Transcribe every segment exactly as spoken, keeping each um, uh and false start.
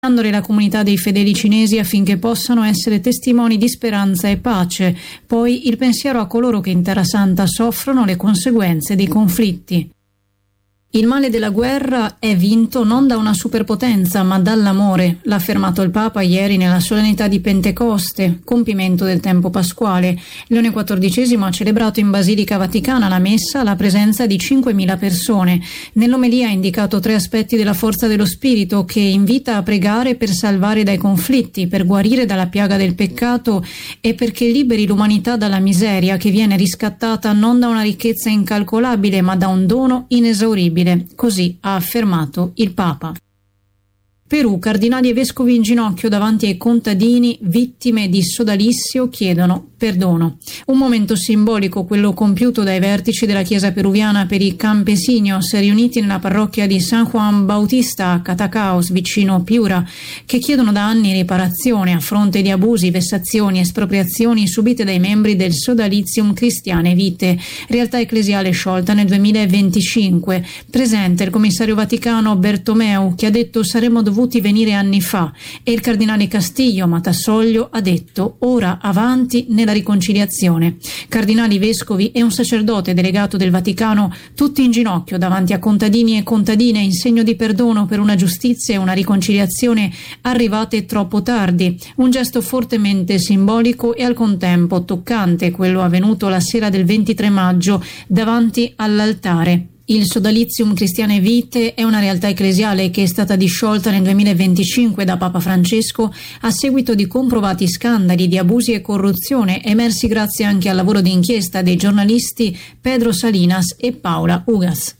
la comunità dei fedeli cinesi affinché possano essere testimoni di speranza e pace. Poi il pensiero a coloro che in Terra Santa soffrono le conseguenze dei conflitti. Il male della guerra è vinto non da una superpotenza, ma dall'amore, l'ha affermato il Papa ieri nella solennità di Pentecoste, compimento del tempo pasquale. Leone quattordicesimo ha celebrato in Basilica Vaticana la messa alla presenza di cinquemila persone. Nell'omelia ha indicato tre aspetti della forza dello Spirito, che invita a pregare per salvare dai conflitti, per guarire dalla piaga del peccato e perché liberi l'umanità dalla miseria che viene riscattata non da una ricchezza incalcolabile, ma da un dono inesauribile. Così ha affermato il Papa. Perù, cardinali e vescovi in ginocchio davanti ai contadini vittime di sodalizio chiedono perdono. Un momento simbolico, quello compiuto dai vertici della Chiesa peruviana per i campesinos riuniti nella parrocchia di San Juan Bautista a Catacaos, vicino Piura, che chiedono da anni riparazione a fronte di abusi, vessazioni, espropriazioni subite dai membri del Sodalizium Christiane Vitae, realtà ecclesiale sciolta nel duemilaventicinque. Presente il commissario vaticano Bertomeu, che ha detto saremmo dovuti venire anni fa, e il cardinale Castillo Matassoglio ha detto ora avanti nella riconciliazione. Cardinali, vescovi e un sacerdote delegato del Vaticano tutti in ginocchio davanti a contadini e contadine in segno di perdono per una giustizia e una riconciliazione arrivate troppo tardi. Un gesto fortemente simbolico e al contempo toccante, quello avvenuto la sera del ventitré maggio davanti all'altare. Il Sodalizium Christiane Vitae è una realtà ecclesiale che è stata disciolta nel duemilaventicinque da Papa Francesco a seguito di comprovati scandali di abusi e corruzione emersi grazie anche al lavoro di inchiesta dei giornalisti Pedro Salinas e Paula Ugas.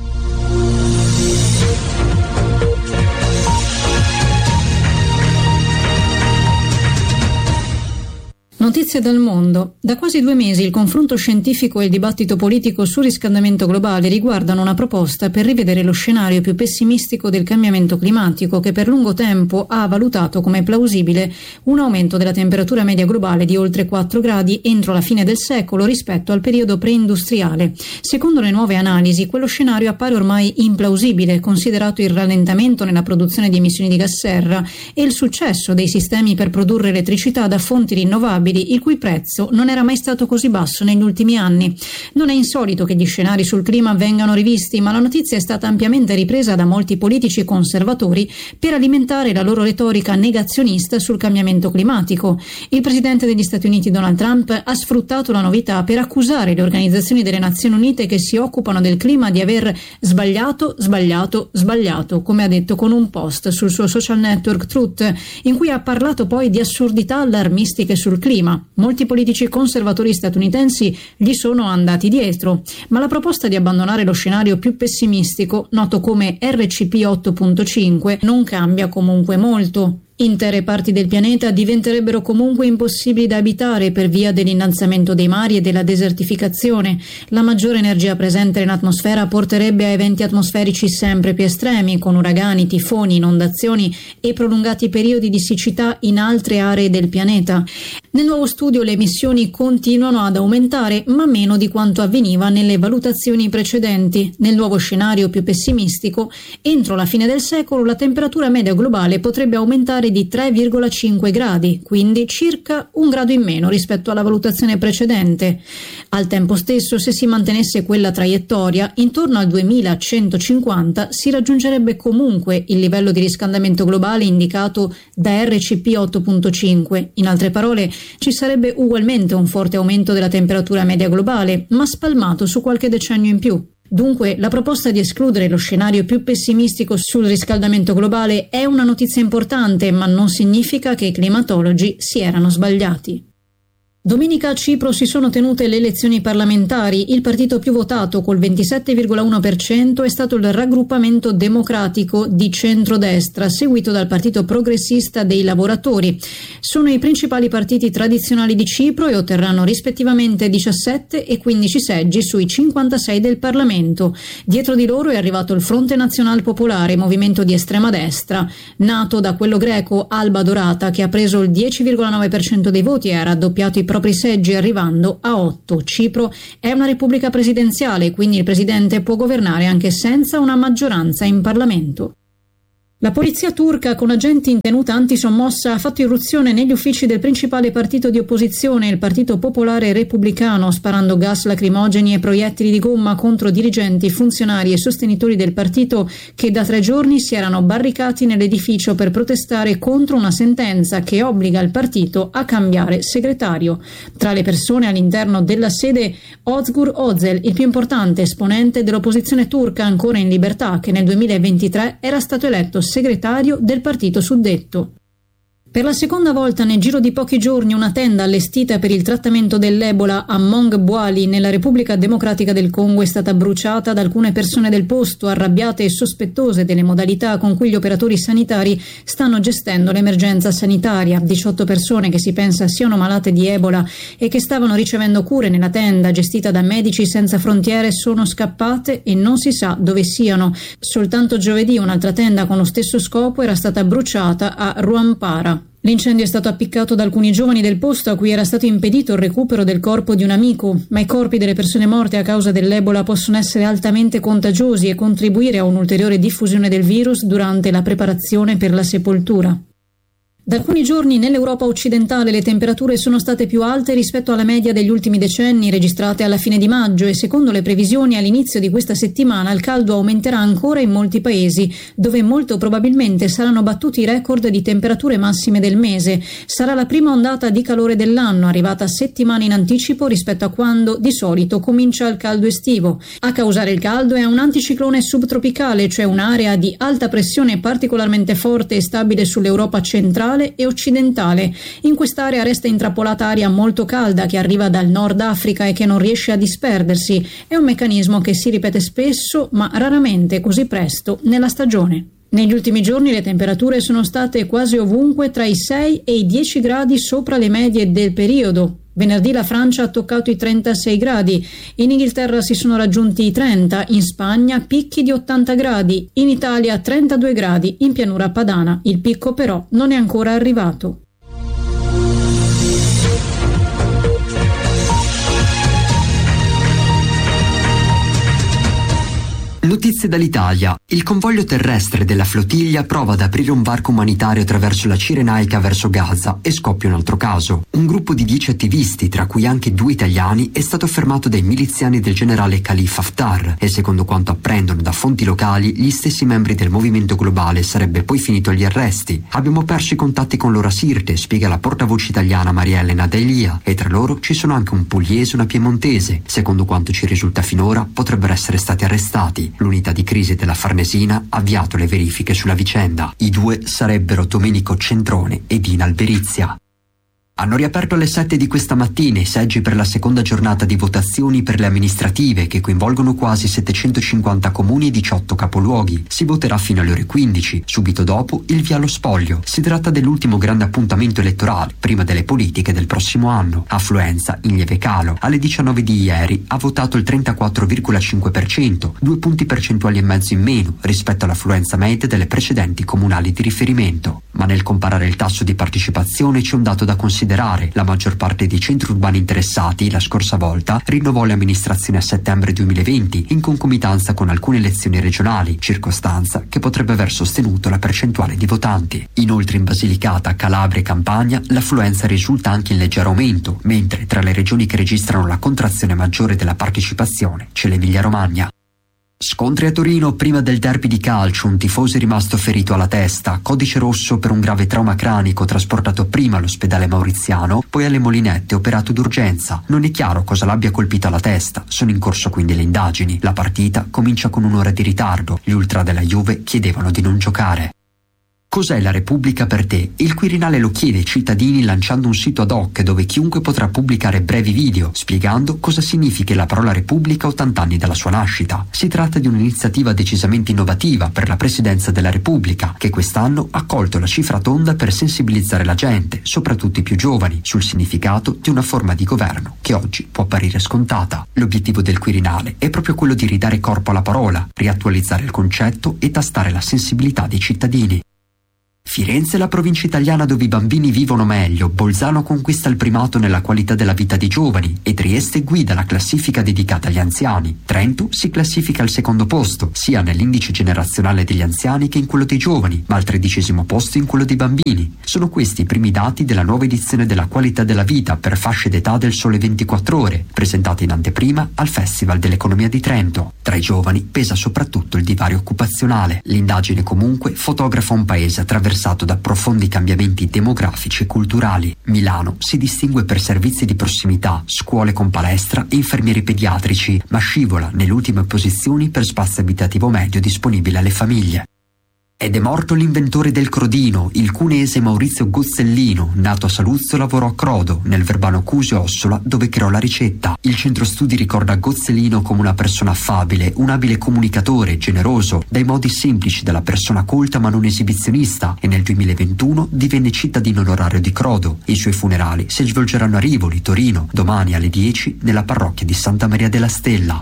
Notizie dal mondo. Da quasi due mesi il confronto scientifico e il dibattito politico sul riscaldamento globale riguardano una proposta per rivedere lo scenario più pessimistico del cambiamento climatico, che per lungo tempo ha valutato come plausibile un aumento della temperatura media globale di oltre quattro gradi entro la fine del secolo rispetto al periodo preindustriale. Secondo le nuove analisi, quello scenario appare ormai implausibile, considerato il rallentamento nella produzione di emissioni di gas serra e il successo dei sistemi per produrre elettricità da fonti rinnovabili, il cui prezzo non era mai stato così basso negli ultimi anni. Non è insolito che gli scenari sul clima vengano rivisti, ma la notizia è stata ampiamente ripresa da molti politici conservatori per alimentare la loro retorica negazionista sul cambiamento climatico. Il presidente degli Stati Uniti Donald Trump ha sfruttato la novità per accusare le organizzazioni delle Nazioni Unite che si occupano del clima di aver sbagliato, sbagliato, sbagliato, come ha detto con un post sul suo social network Truth, in cui ha parlato poi di assurdità allarmistiche sul clima. Molti politici conservatori statunitensi gli sono andati dietro, ma la proposta di abbandonare lo scenario più pessimistico, noto come R C P otto punto cinque, non cambia comunque molto. Intere parti del pianeta diventerebbero comunque impossibili da abitare per via dell'innalzamento dei mari e della desertificazione. La maggiore energia presente nell'atmosfera porterebbe a eventi atmosferici sempre più estremi, con uragani, tifoni, inondazioni e prolungati periodi di siccità in altre aree del pianeta. Nel nuovo studio le emissioni continuano ad aumentare, ma meno di quanto avveniva nelle valutazioni precedenti. Nel nuovo scenario più pessimistico, entro la fine del secolo la temperatura media globale potrebbe aumentare di tre virgola cinque gradi, quindi circa un grado in meno rispetto alla valutazione precedente. Al tempo stesso, se si mantenesse quella traiettoria, intorno al duemilacentocinquanta si raggiungerebbe comunque il livello di riscaldamento globale indicato da R C P otto punto cinque. In altre parole, ci sarebbe ugualmente un forte aumento della temperatura media globale, ma spalmato su qualche decennio in più. Dunque, la proposta di escludere lo scenario più pessimistico sul riscaldamento globale è una notizia importante, ma non significa che i climatologi si erano sbagliati. Domenica a Cipro si sono tenute le elezioni parlamentari. Il partito più votato, col ventisette virgola uno per cento, è stato il Raggruppamento Democratico di centrodestra, seguito dal Partito Progressista dei Lavoratori. Sono i principali partiti tradizionali di Cipro e otterranno rispettivamente diciassette e quindici seggi sui cinquantasei del Parlamento. Dietro di loro è arrivato il Fronte Nazional Popolare, movimento di estrema destra, nato da quello greco Alba Dorata, che ha preso il dieci virgola nove per cento dei voti e ha raddoppiato i propri seggi arrivando a otto. Cipro è una repubblica presidenziale, quindi il presidente può governare anche senza una maggioranza in Parlamento. La polizia turca, con agenti in tenuta antisommossa, ha fatto irruzione negli uffici del principale partito di opposizione, il Partito Popolare Repubblicano, sparando gas lacrimogeni e proiettili di gomma contro dirigenti, funzionari e sostenitori del partito che da tre giorni si erano barricati nell'edificio per protestare contro una sentenza che obbliga il partito a cambiare segretario. Tra le persone all'interno della sede, Özgür Özel, il più importante esponente dell'opposizione turca ancora in libertà, che nel duemilaventitré era stato eletto segretario del partito suddetto. Per la seconda volta nel giro di pochi giorni una tenda allestita per il trattamento dell'Ebola a Mong Buali nella Repubblica Democratica del Congo è stata bruciata da alcune persone del posto, arrabbiate e sospettose delle modalità con cui gli operatori sanitari stanno gestendo l'emergenza sanitaria. diciotto persone che si pensa siano malate di Ebola e che stavano ricevendo cure nella tenda gestita da Medici Senza Frontiere sono scappate e non si sa dove siano. Soltanto giovedì un'altra tenda con lo stesso scopo era stata bruciata a Rwampara. L'incendio è stato appiccato da alcuni giovani del posto a cui era stato impedito il recupero del corpo di un amico, ma i corpi delle persone morte a causa dell'Ebola possono essere altamente contagiosi e contribuire a un'ulteriore diffusione del virus durante la preparazione per la sepoltura. Da alcuni giorni nell'Europa occidentale le temperature sono state più alte rispetto alla media degli ultimi decenni registrate alla fine di maggio e secondo le previsioni all'inizio di questa settimana il caldo aumenterà ancora in molti paesi, dove molto probabilmente saranno battuti i record di temperature massime del mese. Sarà la prima ondata di calore dell'anno, arrivata settimane in anticipo rispetto a quando di solito comincia il caldo estivo. A causare il caldo è un anticiclone subtropicale, cioè un'area di alta pressione particolarmente forte e stabile sull'Europa centrale e occidentale. In quest'area resta intrappolata aria molto calda che arriva dal Nord Africa e che non riesce a disperdersi. È un meccanismo che si ripete spesso, ma raramente così presto nella stagione. Negli ultimi giorni le temperature sono state quasi ovunque tra i sei e i dieci gradi sopra le medie del periodo. Venerdì la Francia ha toccato i trentasei gradi, in Inghilterra si sono raggiunti i trenta, in Spagna picchi di ottanta gradi, in Italia trentadue gradi, in pianura padana. Il picco però non è ancora arrivato. Notizie dall'Italia. Il convoglio terrestre della flottiglia prova ad aprire un varco umanitario attraverso la Cirenaica verso Gaza e scoppia un altro caso. Un gruppo di dieci attivisti, tra cui anche due italiani, è stato fermato dai miliziani del generale Khalifa Haftar e secondo quanto apprendono da fonti locali, gli stessi membri del movimento globale sarebbe poi finito agli arresti. Abbiamo perso i contatti con l'ora Sirte, spiega la portavoce italiana Maria Elena Delia, e tra loro ci sono anche un pugliese e una piemontese. Secondo quanto ci risulta finora, potrebbero essere stati arrestati. L'unità di crisi della Farnesina ha avviato le verifiche sulla vicenda. I due sarebbero Domenico Centrone e Dina Alberizia. Hanno riaperto alle sette di questa mattina i seggi per la seconda giornata di votazioni per le amministrative che coinvolgono quasi settecentocinquanta comuni e diciotto capoluoghi. Si voterà fino alle ore quindici, subito dopo il via allo spoglio. Si tratta dell'ultimo grande appuntamento elettorale, prima delle politiche del prossimo anno. Affluenza in lieve calo. Alle diciannove di ieri ha votato il trentaquattro virgola cinque per cento, due punti percentuali e mezzo in meno rispetto all'affluenza media delle precedenti comunali di riferimento. Ma nel comparare il tasso di partecipazione c'è un dato da considerare. La maggior parte dei centri urbani interessati la scorsa volta rinnovò le amministrazioni a settembre duemilaventi in concomitanza con alcune elezioni regionali, circostanza che potrebbe aver sostenuto la percentuale di votanti. Inoltre in Basilicata, Calabria e Campania l'affluenza risulta anche in leggero aumento, mentre tra le regioni che registrano la contrazione maggiore della partecipazione c'è l'Emilia-Romagna. Scontri a Torino prima del derby di calcio, un tifoso è rimasto ferito alla testa, codice rosso per un grave trauma cranico trasportato prima all'ospedale Mauriziano, poi alle Molinette operato d'urgenza. Non è chiaro cosa l'abbia colpito alla testa, sono in corso quindi le indagini. La partita comincia con un'ora di ritardo, gli ultra della Juve chiedevano di non giocare. Cos'è la Repubblica per te? Il Quirinale lo chiede ai cittadini lanciando un sito ad hoc dove chiunque potrà pubblicare brevi video spiegando cosa significa la parola Repubblica a ottanta anni dalla sua nascita. Si tratta di un'iniziativa decisamente innovativa per la Presidenza della Repubblica che quest'anno ha colto la cifra tonda per sensibilizzare la gente, soprattutto i più giovani, sul significato di una forma di governo che oggi può apparire scontata. L'obiettivo del Quirinale è proprio quello di ridare corpo alla parola, riattualizzare il concetto e tastare la sensibilità dei cittadini. Firenze è la provincia italiana dove i bambini vivono meglio, Bolzano conquista il primato nella qualità della vita dei giovani e Trieste guida la classifica dedicata agli anziani. Trento si classifica al secondo posto, sia nell'indice generazionale degli anziani che in quello dei giovani, ma al tredicesimo posto in quello dei bambini. Sono questi i primi dati della nuova edizione della qualità della vita per fasce d'età del Sole ventiquattro Ore, presentata in anteprima al Festival dell'Economia di Trento. Tra i giovani pesa soprattutto il divario occupazionale. L'indagine comunque fotografa un paese attraversato da profondi cambiamenti demografici e culturali. Milano si distingue per servizi di prossimità, scuole con palestra e infermieri pediatrici, ma scivola nelle ultime posizioni per spazio abitativo medio disponibile alle famiglie. Ed è morto l'inventore del crodino, il cuneese Maurizio Gozzellino. Nato a Saluzzo, lavorò a Crodo, nel Verbano Cusio Ossola, dove creò la ricetta. Il centro studi ricorda Gozzellino come una persona affabile, un abile comunicatore, generoso, dai modi semplici della persona colta ma non esibizionista, e nel duemilaventuno divenne cittadino onorario di Crodo. I suoi funerali si svolgeranno a Rivoli, Torino, domani alle dieci, nella parrocchia di Santa Maria della Stella.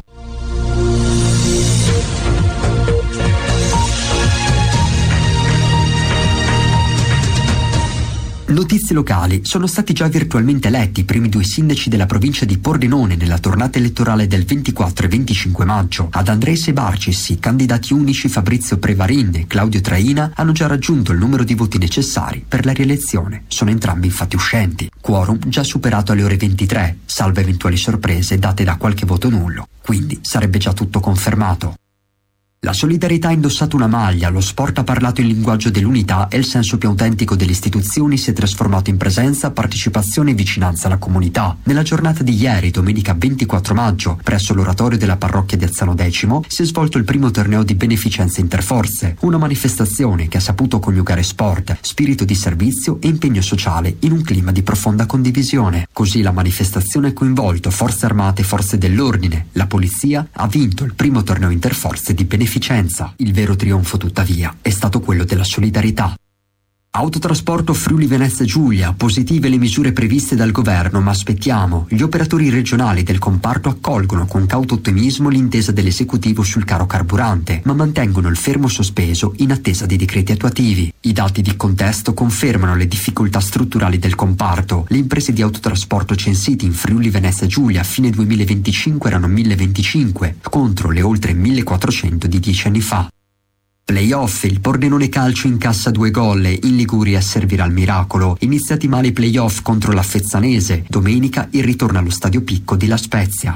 Notizie locali. Sono stati già virtualmente eletti i primi due sindaci della provincia di Pordenone nella tornata elettorale del ventiquattro e venticinque maggio. Ad Andres e Barcis, i candidati unici Fabrizio Prevarin e Claudio Traina hanno già raggiunto il numero di voti necessari per la rielezione. Sono entrambi infatti uscenti. Quorum già superato alle ore ventitré, salvo eventuali sorprese date da qualche voto nullo. Quindi sarebbe già tutto confermato. La solidarietà ha indossato una maglia, lo sport ha parlato il linguaggio dell'unità e il senso più autentico delle istituzioni si è trasformato in presenza, partecipazione e vicinanza alla comunità. Nella giornata di ieri, domenica ventiquattro maggio, presso l'oratorio della parrocchia di Azzano X, si è svolto il primo torneo di beneficenza interforze, una manifestazione che ha saputo coniugare sport, spirito di servizio e impegno sociale in un clima di profonda condivisione. Così la manifestazione ha coinvolto forze armate e forze dell'ordine. La polizia ha vinto il primo torneo interforze di beneficenza. Il vero trionfo, tuttavia, è stato quello della solidarietà. Autotrasporto Friuli Venezia Giulia, positive le misure previste dal governo, ma aspettiamo. Gli operatori regionali del comparto accolgono con cauto ottimismo l'intesa dell'esecutivo sul caro carburante, ma mantengono il fermo sospeso in attesa dei decreti attuativi. I dati di contesto confermano le difficoltà strutturali del comparto. Le imprese di autotrasporto censite in Friuli Venezia Giulia a fine duemilaventicinque erano mille venticinque, contro le oltre millequattrocento di dieci anni fa. Playoff, il Pordenone Calcio incassa due gol, in Liguria servirà il miracolo. Iniziati male i playoff contro la Fezzanese, domenica il ritorno allo Stadio Picco di La Spezia.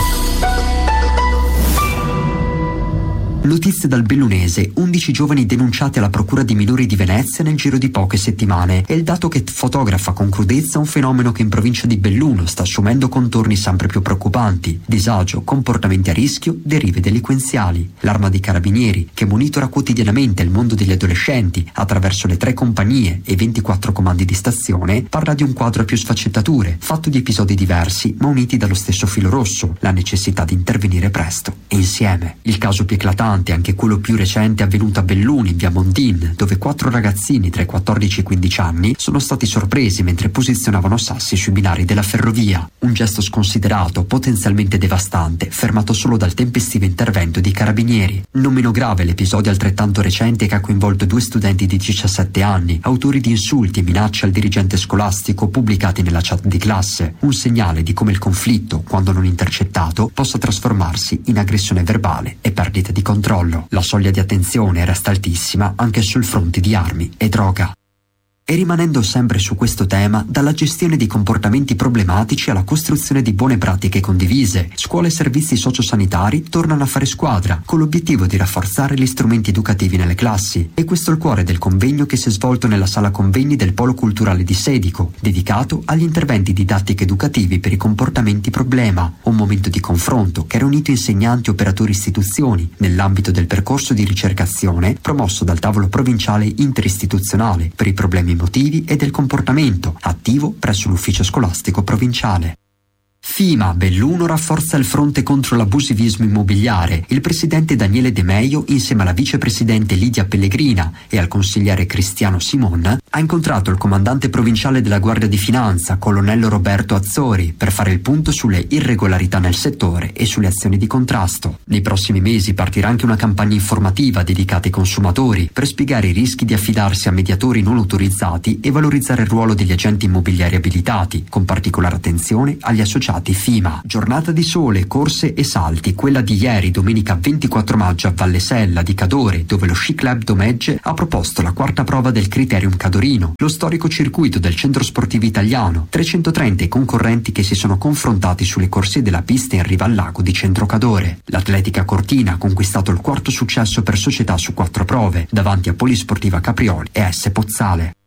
Notizie dal Bellunese, undici giovani denunciati alla Procura di Minori di Venezia nel giro di poche settimane. È il dato che fotografa con crudezza un fenomeno che in provincia di Belluno sta assumendo contorni sempre più preoccupanti. Disagio, comportamenti a rischio, derive delinquenziali. L'Arma dei Carabinieri, che monitora quotidianamente il mondo degli adolescenti attraverso le tre compagnie e ventiquattro comandi di stazione, parla di un quadro a più sfaccettature, fatto di episodi diversi ma uniti dallo stesso filo rosso, la necessità di intervenire presto e insieme. Il caso più eclatante, anche quello più recente, avvenuto a Belluni, in via Mondin, dove quattro ragazzini tra i quattordici e i quindici anni sono stati sorpresi mentre posizionavano sassi sui binari della ferrovia. Un gesto sconsiderato, potenzialmente devastante, fermato solo dal tempestivo intervento dei carabinieri. Non meno grave l'episodio altrettanto recente che ha coinvolto due studenti di diciassette anni, autori di insulti e minacce al dirigente scolastico pubblicati nella chat di classe. Un segnale di come il conflitto, quando non intercettato, possa trasformarsi in aggressione verbale e perdita di controllo. La soglia di attenzione resta altissima anche sul fronte di armi e droga. E rimanendo sempre su questo tema, dalla gestione di comportamenti problematici alla costruzione di buone pratiche condivise, scuole e servizi sociosanitari tornano a fare squadra, con l'obiettivo di rafforzare gli strumenti educativi nelle classi. E questo è il cuore del convegno che si è svolto nella sala convegni del Polo Culturale di Sedico, dedicato agli interventi didattici educativi per i comportamenti problema, un momento di confronto che ha riunito insegnanti e operatori istituzioni nell'ambito del percorso di ricercazione promosso dal tavolo provinciale interistituzionale per i problemi emotivi e del comportamento, attivo presso l'ufficio scolastico provinciale. FIMA, Belluno rafforza il fronte contro l'abusivismo immobiliare. Il presidente Daniele De Meio, insieme alla vicepresidente Lidia Pellegrina e al consigliere Cristiano Simon, ha incontrato il comandante provinciale della Guardia di Finanza, colonnello Roberto Azzori, per fare il punto sulle irregolarità nel settore e sulle azioni di contrasto. Nei prossimi mesi partirà anche una campagna informativa dedicata ai consumatori per spiegare i rischi di affidarsi a mediatori non autorizzati e valorizzare il ruolo degli agenti immobiliari abilitati, con particolare attenzione agli associati FIMA. Giornata di sole, corse e salti, quella di ieri, domenica ventiquattro maggio a Valle Sella di Cadore, dove lo Sci Club Domegge ha proposto la quarta prova del Criterium Cadorino, lo storico circuito del centro sportivo italiano. trecentotrenta i concorrenti che si sono confrontati sulle corsie della pista in riva al lago di Centro Cadore. L'Atletica Cortina ha conquistato il quarto successo per società su quattro prove, davanti a Polisportiva Caprioli e S Pozzale.